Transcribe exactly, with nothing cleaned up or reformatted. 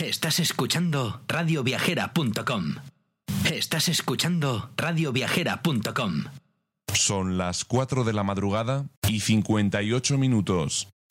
Estás escuchando radio viajera punto com. Estás escuchando radio viajera punto com. Son las cuatro de la madrugada y cincuenta y ocho minutos.